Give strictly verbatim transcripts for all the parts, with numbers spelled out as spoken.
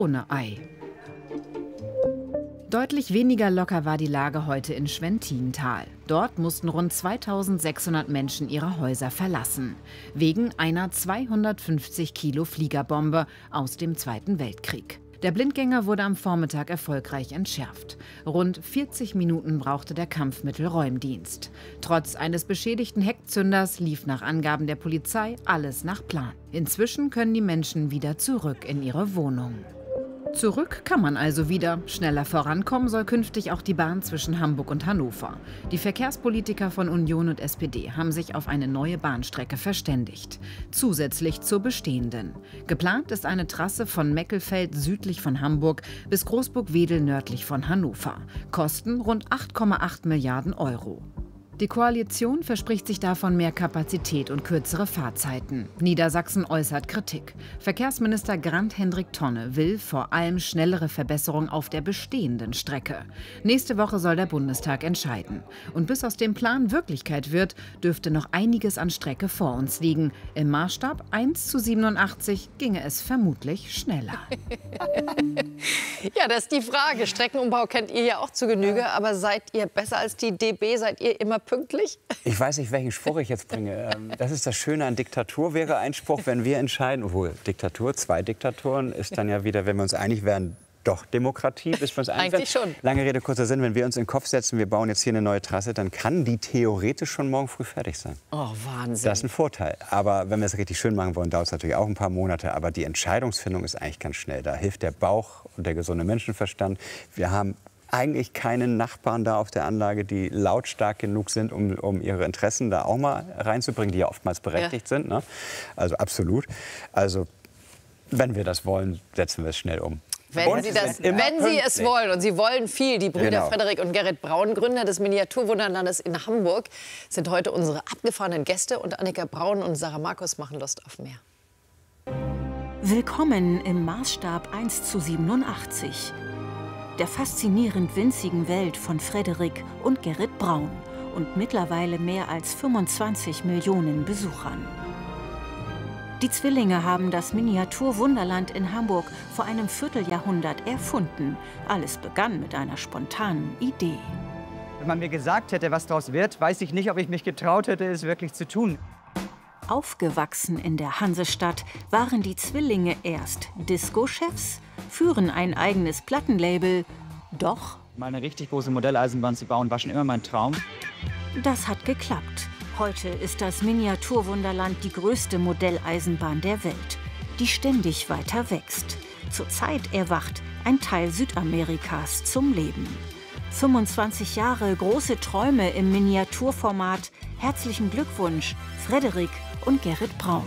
ohne Ei. Deutlich weniger locker war die Lage heute in Schwentietal. Dort mussten rund zweitausendsechshundert Menschen ihre Häuser verlassen. Wegen einer zweihundertfünfzig Kilo Fliegerbombe aus dem Zweiten Weltkrieg. Der Blindgänger wurde am Vormittag erfolgreich entschärft. Rund vierzig Minuten brauchte der Kampfmittelräumdienst. Trotz eines beschädigten Heckzünders lief nach Angaben der Polizei alles nach Plan. Inzwischen können die Menschen wieder zurück in ihre Wohnung. Zurück kann man also wieder. Schneller vorankommen soll künftig auch die Bahn zwischen Hamburg und Hannover. Die Verkehrspolitiker von Union und S P D haben sich auf eine neue Bahnstrecke verständigt. Zusätzlich zur bestehenden. Geplant ist eine Trasse von Meckelfeld südlich von Hamburg bis Großburg-Wedel nördlich von Hannover. Kosten rund acht Komma acht Milliarden Euro. Die Koalition verspricht sich davon mehr Kapazität und kürzere Fahrzeiten. Niedersachsen äußert Kritik. Verkehrsminister Grant-Hendrik Tonne will vor allem schnellere Verbesserungen auf der bestehenden Strecke. Nächste Woche soll der Bundestag entscheiden. Und bis aus dem Plan Wirklichkeit wird, dürfte noch einiges an Strecke vor uns liegen. Im Maßstab eins zu siebenundachtzig ginge es vermutlich schneller. Ja, das ist die Frage. Streckenumbau kennt ihr ja auch zu Genüge. Aber seid ihr besser als die D B? Seid ihr immer pünktlich? Ich weiß nicht, welchen Spruch ich jetzt bringe. Das ist das Schöne an Diktatur, wäre ein Spruch, wenn wir entscheiden. Obwohl, Diktatur, zwei Diktatoren ist dann ja wieder, wenn wir uns einig wären, doch Demokratie. Bis wir uns einig Eigentlich schon. Lange Rede, kurzer Sinn. Wenn wir uns in den Kopf setzen, wir bauen jetzt hier eine neue Trasse, dann kann die theoretisch schon morgen früh fertig sein. Oh, Wahnsinn. Das ist ein Vorteil. Aber wenn wir es richtig schön machen wollen, dauert es natürlich auch ein paar Monate. Aber die Entscheidungsfindung ist eigentlich ganz schnell. Da hilft der Bauch und der gesunde Menschenverstand. Wir haben eigentlich keine Nachbarn da auf der Anlage, die lautstark genug sind, um, um ihre Interessen da auch mal reinzubringen, die ja oftmals berechtigt ja. sind. Ne? Also absolut. Also wenn wir das wollen, setzen wir es schnell um. Wenn, Sie, das, wenn Sie es wollen, und Sie wollen viel, die Brüder genau. Frederik und Gerrit Braun, Gründer des Miniaturwunderlandes in Hamburg, sind heute unsere abgefahrenen Gäste. Und Annika Braun und Sarah Markus machen Lust auf mehr. Willkommen im Maßstab eins zu siebenundachtzig. Der faszinierend winzigen Welt von Frederik und Gerrit Braun und mittlerweile mehr als fünfundzwanzig Millionen Besuchern. Die Zwillinge haben das Miniaturwunderland in Hamburg vor einem Vierteljahrhundert erfunden. Alles begann mit einer spontanen Idee. Wenn man mir gesagt hätte, was daraus wird, weiß ich nicht, ob ich mich getraut hätte, es wirklich zu tun. Aufgewachsen in der Hansestadt waren die Zwillinge erst Disco-Chefs, führen ein eigenes Plattenlabel, doch Mal eine richtig große Modelleisenbahn zu bauen, war schon immer mein Traum. Das hat geklappt. Heute ist das Miniaturwunderland die größte Modelleisenbahn der Welt, die ständig weiter wächst. Zurzeit erwacht ein Teil Südamerikas zum Leben. fünfundzwanzig Jahre große Träume im Miniaturformat. Herzlichen Glückwunsch, Frederik und Gerrit Braun.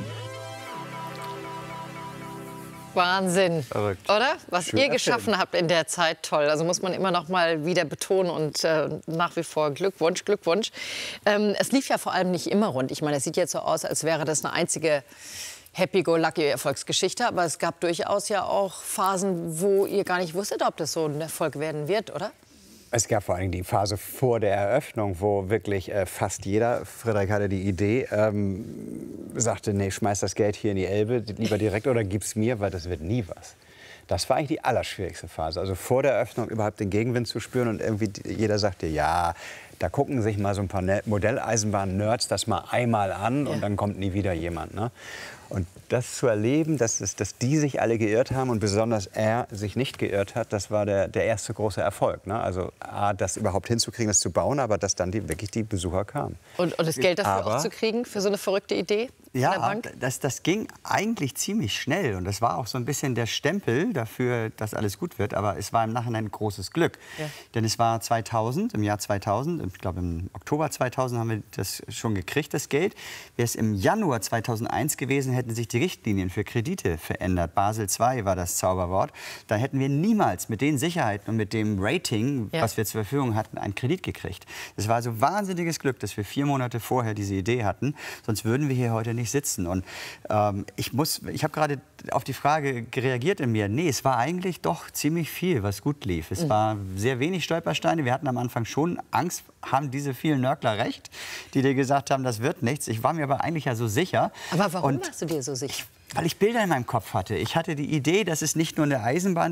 Wahnsinn, Verrückt. oder? Was Schön ihr geschaffen habt in der Zeit, toll. Also muss man immer noch mal wieder betonen und äh, nach wie vor Glückwunsch, Glückwunsch. Ähm, es lief ja vor allem nicht immer rund. Ich meine, es sieht jetzt so aus, als wäre das eine einzige Happy-Go-Lucky-Erfolgsgeschichte. Aber es gab durchaus ja auch Phasen, wo ihr gar nicht wusstet, ob das so ein Erfolg werden wird, oder? Es gab vor allem die Phase vor der Eröffnung, wo wirklich äh, fast jeder, Frederik hatte die Idee, ähm, sagte, nee, schmeiß das Geld hier in die Elbe, lieber direkt oder gib's mir, weil das wird nie was. Das war eigentlich die allerschwierigste Phase. Also vor der Eröffnung überhaupt den Gegenwind zu spüren und irgendwie jeder sagte, ja, da gucken sich mal so ein paar Modelleisenbahn-Nerds das mal einmal an ja. und dann kommt nie wieder jemand. Ne? Und das zu erleben, dass, es, dass die sich alle geirrt haben und besonders er sich nicht geirrt hat, das war der, der erste große Erfolg. Ne? Also A, das überhaupt hinzukriegen, das zu bauen, aber dass dann die, wirklich die Besucher kamen. Und, und das Geld dafür aber, auch zu kriegen, für so eine verrückte Idee? Ja, das, das ging eigentlich ziemlich schnell. Und das war auch so ein bisschen der Stempel dafür, dass alles gut wird. Aber es war im Nachhinein ein großes Glück. Ja. Denn es war zweitausend, im Jahr zweitausend, ich glaube im Oktober zweitausend haben wir das schon gekriegt, das Geld. Wäre es im Januar zweitausendeins gewesen, hätten sich die Richtlinien für Kredite verändert. Basel zwei war das Zauberwort. Da hätten wir niemals mit den Sicherheiten und mit dem Rating, ja. was wir zur Verfügung hatten, einen Kredit gekriegt. Es war so wahnsinniges Glück, dass wir vier Monate vorher diese Idee hatten. Sonst würden wir hier heute nicht sitzen. Und ähm, ich muss, ich habe gerade auf die Frage reagiert in mir. Nee, es war eigentlich doch ziemlich viel, was gut lief. Es mhm. war sehr wenig Stolpersteine. Wir hatten am Anfang schon Angst, haben diese vielen Nörgler recht, die dir gesagt haben, das wird nichts. Ich war mir aber eigentlich ja so sicher. Aber warum Und warst du dir so sicher? Weil ich Bilder in meinem Kopf hatte. Ich hatte die Idee, dass es nicht nur eine Eisenbahn